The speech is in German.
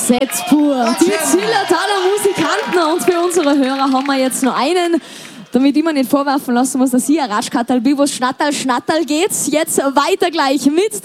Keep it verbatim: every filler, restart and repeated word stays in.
Set pur. Die Zillertaler Musikanten und für unsere Hörer haben wir jetzt noch einen, damit ich mir nicht vorwerfen lassen muss, dass hier Ratschkattal, Bibus, Schnattal, Schnattal geht's jetzt weiter gleich mit